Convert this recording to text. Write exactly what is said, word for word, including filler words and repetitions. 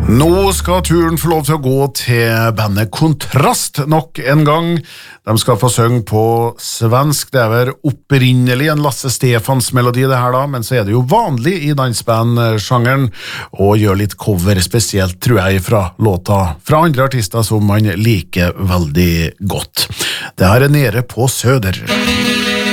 Nå skal turen få lov til å gå til bandet Kontrast nok en gang. De skal få synge på svensk. Det er vel opprinnelig en Lasse Stefans melodi det her da, men så er det jo vanlig i dansband-sjangeren å gjøre litt cover, spesielt tror jeg fra låta fra andre artister som man liker veldig godt. Det her er Nere på Söder.